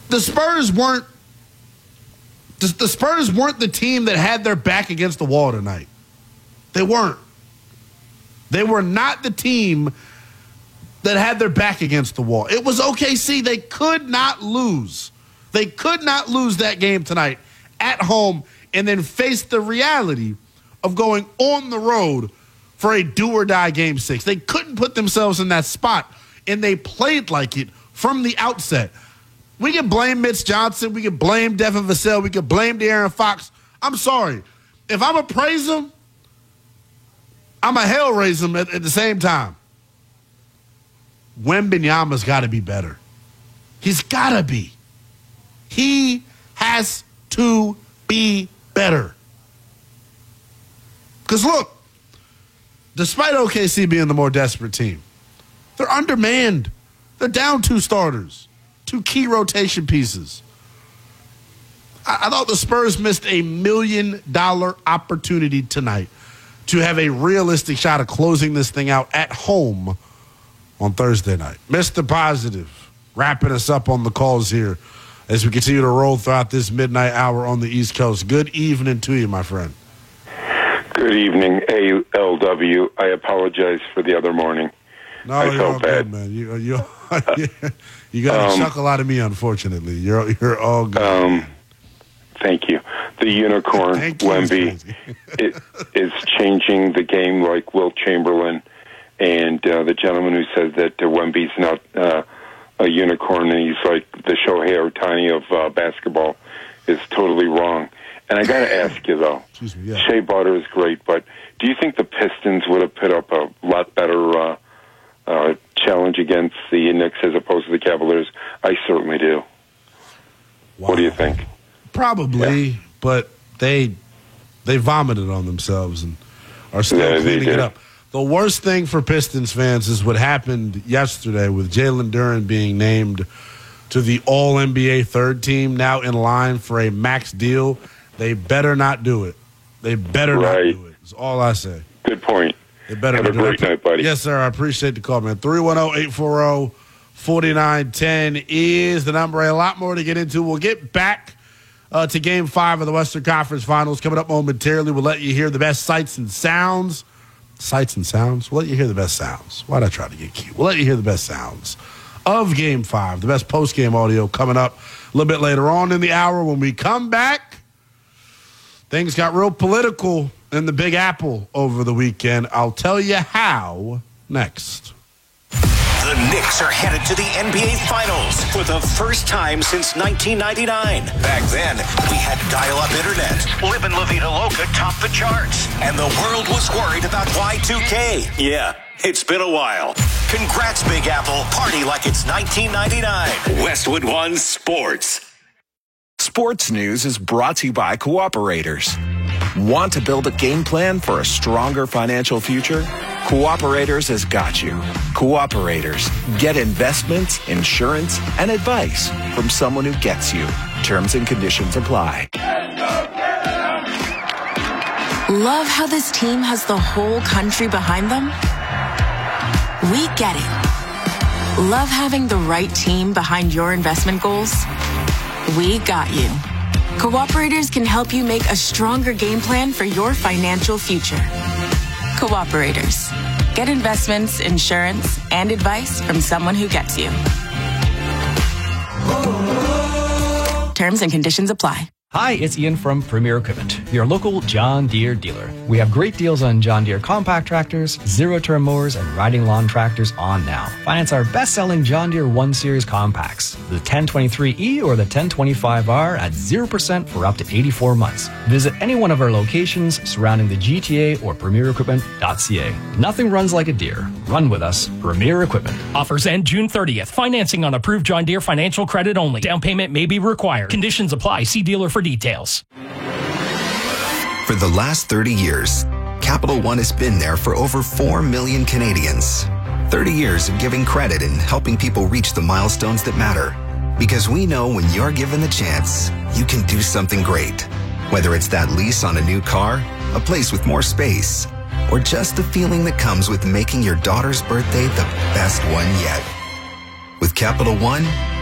the Spurs weren't the team that had their back against the wall tonight. They weren't. They were not the team that had their back against the wall. It was OKC. They could not lose. They could not lose that game tonight at home and then face the reality of going on the road for a do-or-die Game 6. They couldn't put themselves in that spot, and they played like it from the outset. We can blame Mitch Johnson. We can blame Devin Vassell. We can blame De'Aaron Fox. I'm sorry. If I'm going to praise them, I'm going to hell raise them at the same time. Wembanyama's got to be better. He's got to be. He has to be better. Because look, despite OKC being the more desperate team, they're undermanned. They're down 2 starters, 2 key rotation pieces. I thought the Spurs missed a $1 million opportunity tonight to have a realistic shot of closing this thing out at home on Thursday night. Mr. Positive, wrapping us up on the calls here as we continue to roll throughout this midnight hour on the East Coast. Good evening to you, my friend. Good evening, ALW. I apologize for the other morning. No, I you're felt all bad. good, man. You got to chuckle out of me, unfortunately. You're all good. Thank you. The unicorn, Wemby, is changing the game like Wilt Chamberlain. And the gentleman who says that Wemby's not a unicorn and he's like the Shohei Ohtani of basketball is totally wrong. And I got to ask you, though, Shea Butter is great, but do you think the Pistons would have put up a lot better challenge against the Knicks as opposed to the Cavaliers? I certainly do. Wow. What do you think? Probably, but they vomited on themselves and are still cleaning it up. The worst thing for Pistons fans is what happened yesterday with Jalen Duren being named to the All-NBA third team, now in line for a max deal. They better not do it. They better not do it. That's all I say. Good point. They better Have a great night, buddy. Yes, sir. I appreciate the call, man. 310-840-4910 is the number. A lot more to get into. We'll get back to Game 5 of the Western Conference Finals coming up momentarily. We'll let you hear the best sights and sounds. Sights and sounds? We'll let you hear the best sounds. Why'd I try to get cute? We'll let you hear the best sounds of Game 5, the best post-game audio coming up a little bit later on in the hour. When we come back, things got real political in the Big Apple over the weekend. I'll tell you how next. The Knicks are headed to the NBA Finals for the first time since 1999. Back then, we had dial-up internet. Live in La Vida Loca topped the charts. And the world was worried about Y2K. Yeah, it's been a while. Congrats, Big Apple. Party like it's 1999. Westwood One Sports. Sports News is brought to you by Cooperators. Want to build a game plan for a stronger financial future? Cooperators has got you. Cooperators. Get investments, insurance, and advice from someone who gets you. Terms and conditions apply. Love how this team has the whole country behind them? We get it. Love having the right team behind your investment goals? We got you. Cooperators can help you make a stronger game plan for your financial future. Cooperators. Get investments, insurance, and advice from someone who gets you. Terms and conditions apply. Hi, it's Ian from Premier Equipment, your local John Deere dealer. We have great deals on John Deere compact tractors, zero-turn mowers, and riding lawn tractors on now. Finance our best-selling John Deere 1 Series compacts, the 1023E or the 1025R at 0% for up to 84 months. Visit any one of our locations surrounding the GTA or premierequipment.ca. Nothing runs like a Deere. Run with us, Premier Equipment. Offers end June 30th. Financing on approved John Deere financial credit only. Down payment may be required. Conditions apply. See dealer for details. For the last 30 years, Capital One has been there for over 4 million Canadians. 30 years of giving credit and helping people reach the milestones that matter. Because we know when you're given the chance, you can do something great. Whether it's that lease on a new car, a place with more space, or just the feeling that comes with making your daughter's birthday the best one yet. With Capital One,